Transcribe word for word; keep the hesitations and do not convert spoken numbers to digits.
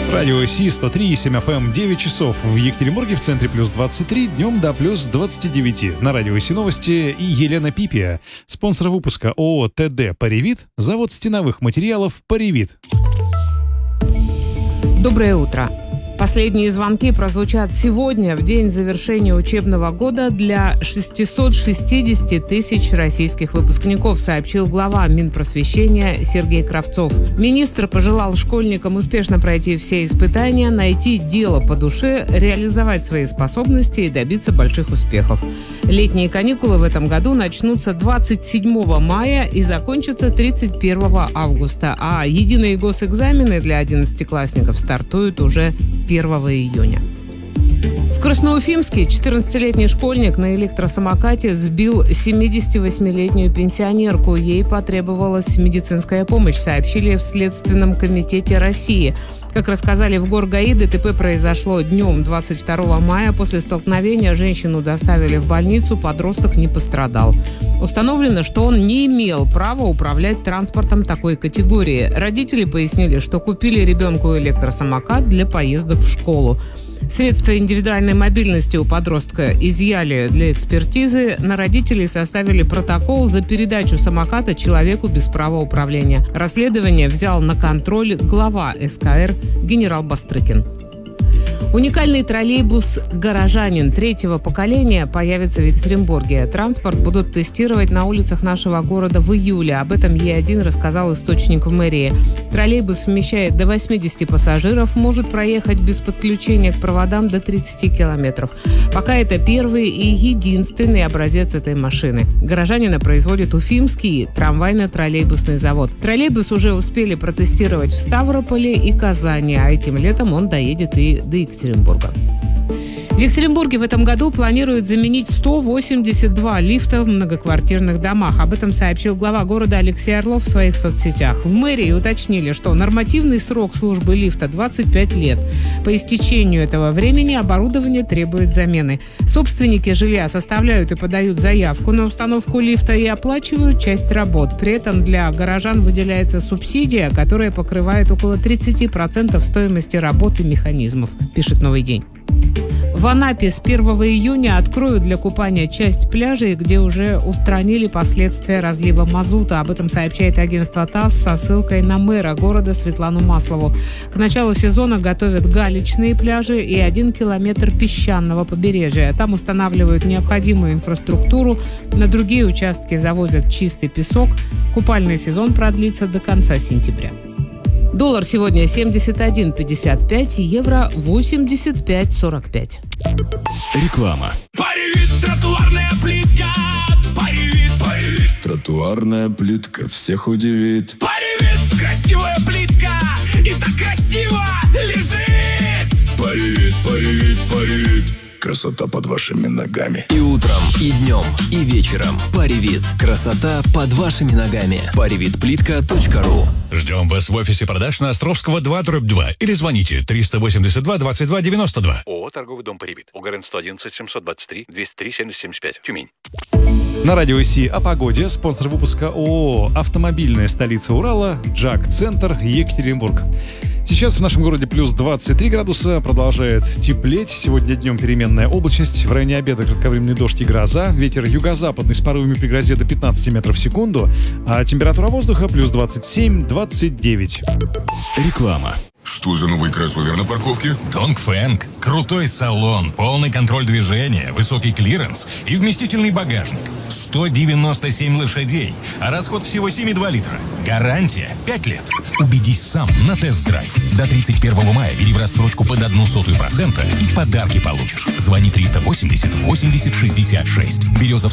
Радио Си сто три и семь эф эм, девять часов в Екатеринбурге, в центре плюс двадцать три, днем до плюс двадцать девять. На Радио Си новости и Елена Пипия. Спонсор выпуска ООО ТД «Паривит», завод стеновых материалов «Паривит». Доброе утро. Последние звонки прозвучат сегодня, в день завершения учебного года, для шестисот шестидесяти тысяч российских выпускников, сообщил глава Минпросвещения Сергей Кравцов. Министр пожелал школьникам успешно пройти все испытания, найти дело по душе, реализовать свои способности и добиться больших успехов. Летние каникулы в этом году начнутся двадцать седьмого мая и закончатся тридцать первого августа, а единые госэкзамены для одиннадцатиклассников стартуют уже первого июня. В Красноуфимске четырнадцатилетний школьник на электросамокате сбил семидесятивосьмилетнюю пенсионерку. Ей потребовалась медицинская помощь, сообщили в Следственном комитете России. Как рассказали в Горгаиде, ТП произошло днем двадцать второго мая. После столкновения женщину доставили в больницу, подросток не пострадал. Установлено, что он не имел права управлять транспортом такой категории. Родители пояснили, что купили ребенку электросамокат для поездок в школу. Средства индивидуальной мобильности у подростка изъяли для экспертизы. На родителей составили протокол за передачу самоката человеку без права управления. Расследование взял на контроль глава эс ка эр генерал Бастрыкин. Уникальный троллейбус «Горожанин» третьего поколения появится в Екатеринбурге. Транспорт будут тестировать на улицах нашего города в июле. Об этом Е один рассказал источник в мэрии. Троллейбус вмещает до восьмидесяти пассажиров, может проехать без подключения к проводам до тридцати километров. Пока это первый и единственный образец этой машины. «Горожанина» производит Уфимский трамвайно-троллейбусный завод. Троллейбус уже успели протестировать в Ставрополе и Казани, а этим летом он доедет и до Екатеринбурга. В Екатеринбурге в этом году планируют заменить сто восемьдесят два лифта в многоквартирных домах. Об этом сообщил глава города Алексей Орлов в своих соцсетях. В мэрии уточнили, что нормативный срок службы лифта двадцать пять лет. По истечению этого времени оборудование требует замены. Собственники жилья составляют и подают заявку на установку лифта и оплачивают часть работ. При этом для горожан выделяется субсидия, которая покрывает около тридцати процентов стоимости работы механизмов, пишет «Новый день». В Анапе с первого июня откроют для купания часть пляжей, где уже устранили последствия разлива мазута. Об этом сообщает агентство ТАСС со ссылкой на мэра города Светлану Маслову. К началу сезона готовят галечные пляжи и один километр песчаного побережья. Там устанавливают необходимую инфраструктуру, на другие участки завозят чистый песок. Купальный сезон продлится до конца сентября. Доллар сегодня семьдесят один пятьдесят пять, евро восемьдесят пять сорок пять. Реклама. Паривит, тротуарная плитка. Паривит, паривит. Тротуарная плитка всех удивит. Паривит, красивая плитка. И так красиво лежит. Паривит, паривит, паривит. Красота под вашими ногами. И утром, и днем, и вечером. Паривит. Красота под вашими ногами. паривит плитка точка ру. Ждем вас в офисе продаж на Островского два дробь два или звоните триста восемьдесят два двадцать два девяносто два. ООО «Торговый дом Паривит». УГРН сто одиннадцать семьсот двадцать три двести три семьдесят семьдесят пять. Тюмень. На Радио Си о погоде. Спонсор выпуска ООО «Автомобильная столица Урала», «Джак-центр», Екатеринбург. Сейчас в нашем городе плюс двадцать три градуса, продолжает теплеть. Сегодня днем переменная облачность, в районе обеда кратковременный дождь и гроза. Ветер юго-западный с порывами при грозе до пятнадцати метров в секунду, а температура воздуха плюс двадцать семь двадцать девять. Реклама. Что за новый кроссовер на парковке? Донгфэнг. Крутой салон, полный контроль движения, высокий клиренс и вместительный багажник. сто девяносто семь лошадей, а расход всего семь и два литра. Гарантия пять лет. Убедись сам на тест-драйв. До тридцать первого мая бери в рассрочку под одну сотую процента и подарки получишь. Звони триста восемьдесят восемьдесят шестьдесят шесть. Березов